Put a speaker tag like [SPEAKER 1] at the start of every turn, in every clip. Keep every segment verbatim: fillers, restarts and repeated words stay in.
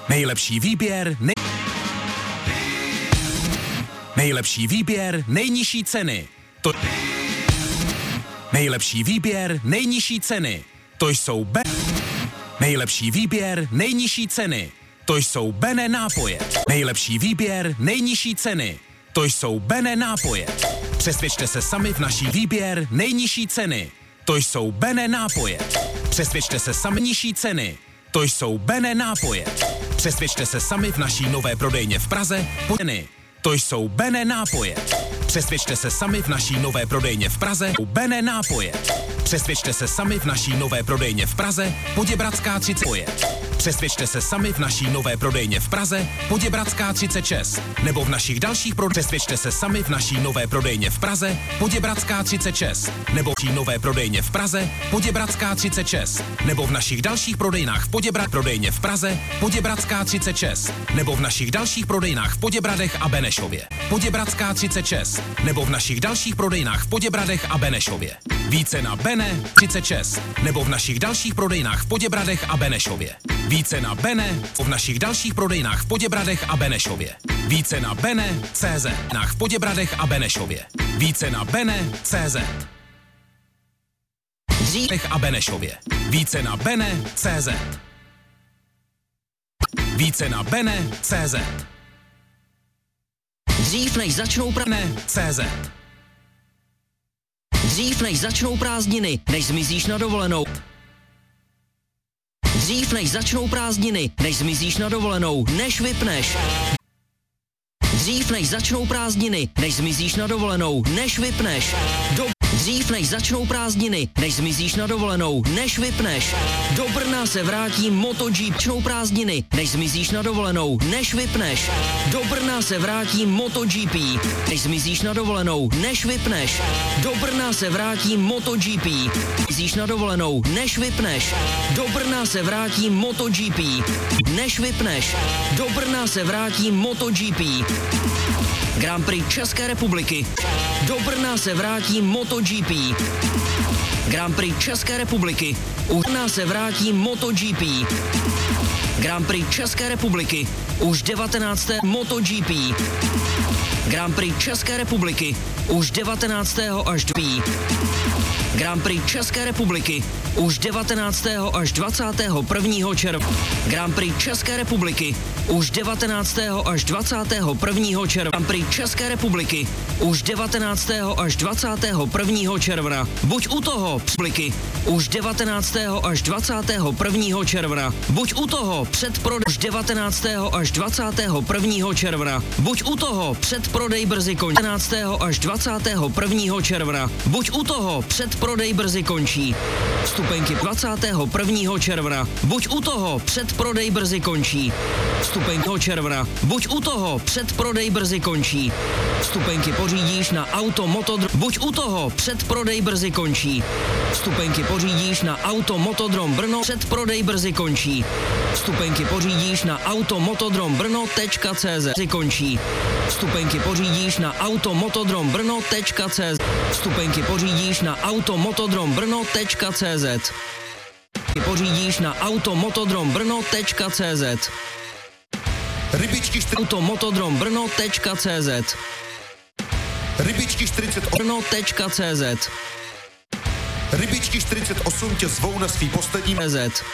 [SPEAKER 1] Nejlepší výběr, nej... nejlepší výběr, nejnižší ceny. To... Nejlepší výběr, nejnižší ceny. To jsou B... Nejlepší výběr, nejnižší ceny. To jsou Bene nápoje. Nejlepší výběr, nejnižší ceny. To jsou Bene nápoje. Přesvědčte se sami v naší výběr nejnižší ceny. To jsou Bene nápoje. Přesvědčte se sami nižší ceny. To jsou Bene nápoje. Přesvědčte se sami v naší nové prodejně v Praze. Ceny. To jsou Bene nápoje. Přesvědčte se sami v naší nové prodejně v Praze. Bene nápoje. Přesvědčte se sami v naší nové prodejně v Praze. Poděbradská třicet šest. Přesvědčte se sami v naší nové prodejně v Praze. Poděbradská třicet šest. Nebo v našich dalších prodejních. Přesvědčte se sami v naší nové prodejně v Praze. Poděbradská třicet šest. Nebo v naší nové prodejně v Praze. Poděbradská třicet šest. Nebo v našich dalších prodejnách v Poděbrad prodejně v Praze. Poděbradská třicet šest. Nebo v našich dalších prodejnách v Poděbradech a Benešově. Poděbradská třicet šest. Nebo v našich dalších prodejnách v Poděbradech a Benešově. Více na Bene třicet šest. Nebo v našich dalších prodejnách v Poděbradech a Benešově. Více na Bene v našich dalších prodejnách v Poděbradech a Benešově. Více na Bene tečka cé zet v Poděbradech a Benešově. Více na Bene tečka cé zet Dřív a Benešově. Více na Bene tečka cé zet Více na Bene tečka cé zet
[SPEAKER 2] Dřív než začnou prane
[SPEAKER 1] cé zet
[SPEAKER 2] Dřív než začnou prázdniny, než zmizíš na dovolenou. Dřív než začnou prázdniny, než zmizíš na dovolenou, než vypneš. Dřív než začnou prázdniny, než zmizíš na dovolenou, než vypneš. Do... Dřív než začnou prázdniny, než zmizíš na dovolenou, než vypneš. Do Brna se vrátí MotoGP. Začnou prázdniny, než zmizíš na dovolenou, než vypneš. Do Brna se vrátí MotoGP, než zmizíš na dovolenou, než vypneš. Do Brna se vrátí MotoGP, zmizíš na dovolenou, než vypneš. Do Brna se vrátí MotoGP, než vypneš. Do Brna se vrátí MotoGP. Grand Prix České republiky. Do Brna se vrátí MotoGP. Grand Prix České republiky. U Brna se vrátí MotoGP. Grand Prix České republiky. Už devatenácté MotoGP. Grand Prix České republiky. Už devatenáctého až dvacátého Grand Prix České republiky. Už devatenáctého až dvacátého prvního června. Grand Prix České republiky. Už devatenáctého až dvacátého prvního června. Grand Prix České republiky. Už devatenáctého až dvacátého prvního června. Buď u toho, publiky. Už devatenáctého až dvacátého prvního června. Buď u toho, předprodej. Už devatenáctého až dvacátého prvního června. Buď u toho, předprodej brzy končí. devatenáctého až dvacátého prvního června. Buď u toho, předprodej brzy končí. Vstupenky dvacátého prvního června. Buď u toho, předprodej brzy končí. Vstupenky června. Buď u toho, předprodej brzy končí. Vstupenky pořídíš na Auto Motodrom. Buď u toho, předprodej brzy končí. Vstupenky pořídíš na Auto Motodrom Brno. Předprodej brzy končí. Vstupenky pořídíš na Auto Motodrom Brno tečka cé zet. končí. Vstupenky pořídíš na Auto Motodrom Brno tečka cé zet. Vstupenky pořídíš na Auto Motodrom Brno tečka cé zet. Pořídíš na Auto Motodrom Brno tečka cé zet.
[SPEAKER 3] Rybičky čtyřicet
[SPEAKER 2] Auto Motodrom Brno tečka cé zet.
[SPEAKER 3] Rybičky čtyřicet
[SPEAKER 2] Brno tečka cé zet.
[SPEAKER 3] Rybičky čtyřicet osm tě zvou na svý poslední
[SPEAKER 2] cé zet.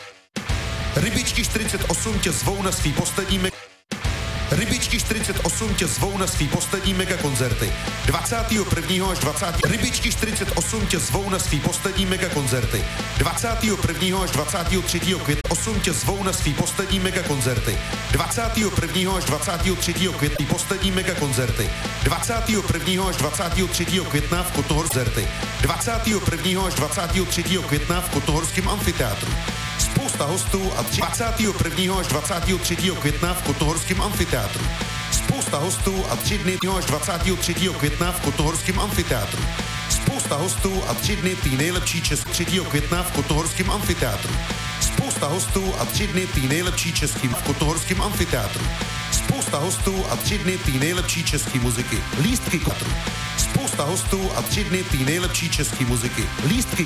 [SPEAKER 3] Rybičky čtyřicet osm tě zvou na svý poslední me... Rybičky čtyřicet osm tě zvou na svý poslední megakoncerty. dvacátého prvního až dvacátého Rybičky čtyřicet osm tě zvou na svý poslední megakoncerty. dvacátého prvního až dvacátého třetího května osm tě zvou na svý poslední megakoncerty. dvacátého prvního až dvacátého třetího května poslední megakoncerty. dvacátého prvního až dvacátého třetího května v Kotnohorském dvacátého prvního až dvacátého třetího května v Kotnohorském amfiteátru. Spousta hostů a dvacátého prvního až dvacátého třetího května v Kotnohorském amfiteátru. Spousta hostů a tři dny až dvacátého třetího května v Kotnohorském amfiteátru. Spousta hostů a tři dny tý nejlepší český třetího května v Kotnohorském amfiteátru. Spousta hostů a tři dny tý nejlepší český v Kotnohorském amfiteátru. Spousta hostů a tři dny tý nejlepší český muziky. Lístky Kotru. Spousta hostů a tři dny tý nejlepší český muziky. Lístky